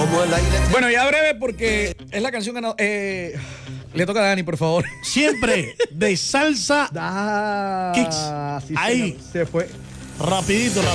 como el aire. Bueno, ya breve porque es la canción ganadora. Le toca a Dani, por favor. Siempre de salsa. Ah, Kicks. sí, Ahí. señor, se fue. Rapidito.